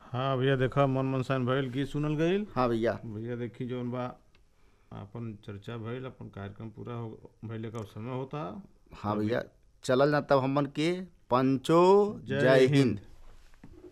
हाँ भैया, देखा मन मनसान भइल गीत सुनल गईल। हाँ भैया। भैया देखी जौन बा आपन चर्चा भइल, अपन कार्यक्रम पूरा हो भइले का समय होता। हाँ तभी भैया, चलल ना तब हमन के पंचो जय जय हिंद। हिंद।